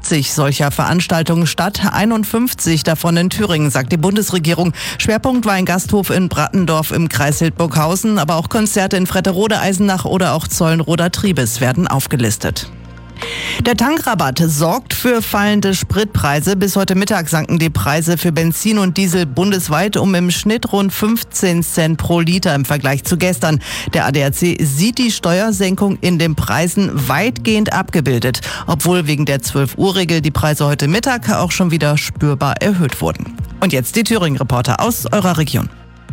50 solcher Veranstaltungen statt, 51 davon in Thüringen, sagt die Bundesregierung. Schwerpunkt war ein Gasthof in Brattendorf im Kreis Hildburghausen, aber auch Konzerte in Fretterode, Eisenach oder auch Zollenroda-Triebes werden aufgelistet. Der Tankrabatt sorgt für fallende Spritpreise. Bis heute Mittag sanken die Preise für Benzin und Diesel bundesweit um im Schnitt rund 15 Cent pro Liter im Vergleich zu gestern. Der ADAC sieht die Steuersenkung in den Preisen weitgehend abgebildet, obwohl wegen der 12-Uhr-Regel die Preise heute Mittag auch schon wieder spürbar erhöht wurden. Und jetzt die Thüringen-Reporter aus eurer Region.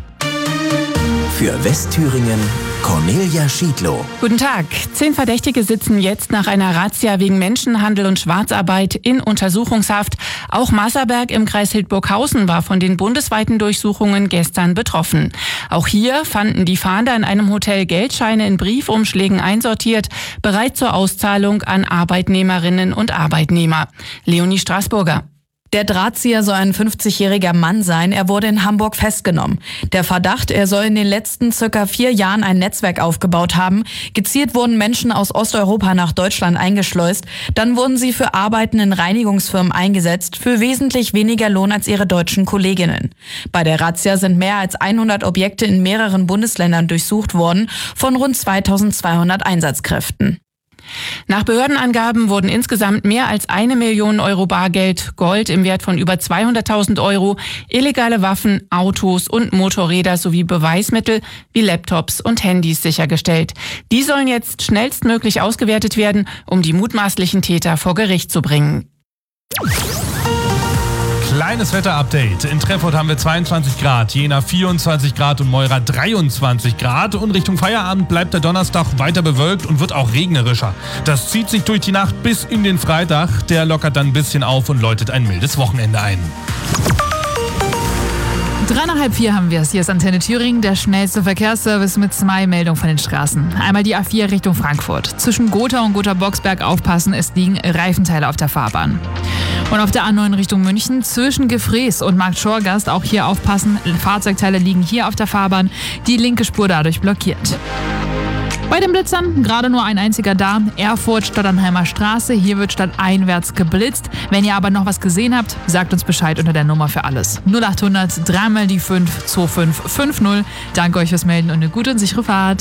Für Westthüringen Cornelia Schiedlow. Guten Tag. 10 Verdächtige sitzen jetzt nach einer Razzia wegen Menschenhandel und Schwarzarbeit in Untersuchungshaft. Auch Masserberg im Kreis Hildburghausen war von den bundesweiten Durchsuchungen gestern betroffen. Auch hier fanden die Fahnder in einem Hotel Geldscheine in Briefumschlägen einsortiert, bereit zur Auszahlung an Arbeitnehmerinnen und Arbeitnehmer. Leonie Straßburger. Der Drahtzieher soll ein 50-jähriger Mann sein. Er wurde in Hamburg festgenommen. Der Verdacht, er soll in den letzten circa 4 Jahren ein Netzwerk aufgebaut haben. Gezielt wurden Menschen aus Osteuropa nach Deutschland eingeschleust. Dann wurden sie für Arbeiten in Reinigungsfirmen eingesetzt, für wesentlich weniger Lohn als ihre deutschen Kolleginnen. Bei der Razzia sind mehr als 100 Objekte in mehreren Bundesländern durchsucht worden, von rund 2200 Einsatzkräften. Nach Behördenangaben wurden insgesamt mehr als 1 Million Euro Bargeld, Gold im Wert von über 200.000 Euro, illegale Waffen, Autos und Motorräder sowie Beweismittel wie Laptops und Handys sichergestellt. Die sollen jetzt schnellstmöglich ausgewertet werden, um die mutmaßlichen Täter vor Gericht zu bringen. Kleines Wetterupdate. In Treffort haben wir 22 Grad, Jena 24 Grad und Moira 23 Grad. Und Richtung Feierabend bleibt der Donnerstag weiter bewölkt und wird auch regnerischer. Das zieht sich durch die Nacht bis in den Freitag. Der lockert dann ein bisschen auf und läutet ein mildes Wochenende ein. 3:30 haben wir es. Hier ist Antenne Thüringen, der schnellste Verkehrsservice mit 2 Meldungen von den Straßen. Einmal die A4 Richtung Frankfurt. Zwischen Gotha und Gotha-Boxberg aufpassen, es liegen Reifenteile auf der Fahrbahn. Und auf der A9 Richtung München zwischen Gefrees und Markt Schorgast auch hier aufpassen. Fahrzeugteile liegen hier auf der Fahrbahn, die linke Spur dadurch blockiert. Bei den Blitzern gerade nur ein einziger da, Erfurt Statternheimer Straße. Hier wird stadteinwärts geblitzt. Wenn ihr aber noch was gesehen habt, sagt uns Bescheid unter der Nummer für alles. 0800 3 mal die 5 2550. Danke euch fürs Melden und eine gute und sichere Fahrt.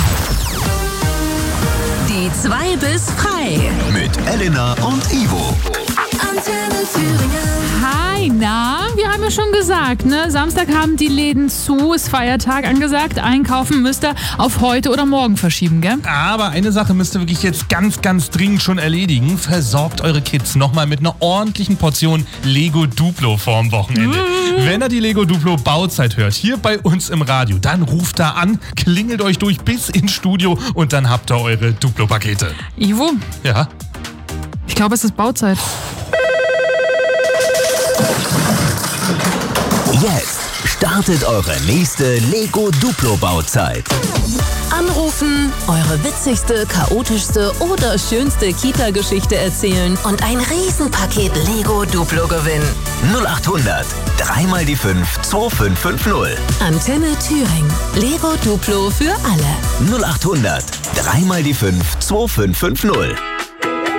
Die 2 bis frei. Mit Elena und Ivo. Antenne Thüringen. Hi, na, wir haben ja schon gesagt, ne? Samstag haben die Läden zu, ist Feiertag angesagt. Einkaufen müsst ihr auf heute oder morgen verschieben, gell? Aber eine Sache müsst ihr wirklich jetzt ganz, ganz dringend schon erledigen. Versorgt eure Kids nochmal mit einer ordentlichen Portion Lego Duplo vorm Wochenende. Wenn ihr die Lego Duplo Bauzeit hört, hier bei uns im Radio, dann ruft da an, klingelt euch durch bis ins Studio und dann habt ihr eure Duplo-Pakete. Ivo? Ja? Ich glaube, es ist Bauzeit. Jetzt startet eure nächste Lego Duplo Bauzeit. Anrufen, eure witzigste, chaotischste oder schönste Kita-Geschichte erzählen und ein Riesenpaket Lego Duplo gewinnen. 0800 3 mal die 5 2550. Antenne Thüringen. Lego Duplo für alle. 0800 3 mal die 5 2550.